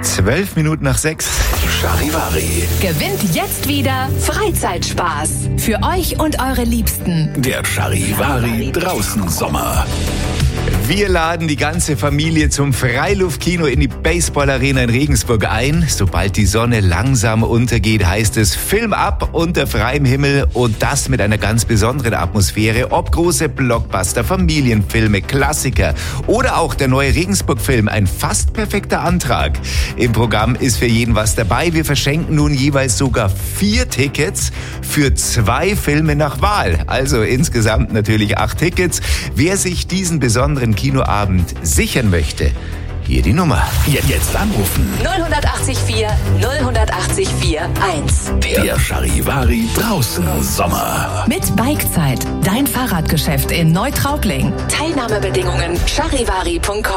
12 Minuten nach 6. Charivari. Gewinnt jetzt wieder Freizeitspaß. Für euch und eure Liebsten. Der Charivari draußen Sommer. Wir laden die ganze Familie zum Freiluftkino in die Baseball-Arena in Regensburg ein. Sobald die Sonne langsam untergeht, heißt es Film ab unter freiem Himmel und das mit einer ganz besonderen Atmosphäre. Ob große Blockbuster, Familienfilme, Klassiker oder auch der neue Regensburg-Film, ein fast perfekter Antrag. Im Programm ist für jeden was dabei. Wir verschenken nun jeweils sogar 4 Tickets für 2 Filme nach Wahl. Also insgesamt natürlich 8 Tickets. Wer sich diesen besonderen Kinoabend sichern möchte, hier die Nummer. Jetzt anrufen. 0184 018 1. Der Charivari draußen Sommer. Mit Bikezeit, dein Fahrradgeschäft in Neutraubling. Teilnahmebedingungen charivari.com.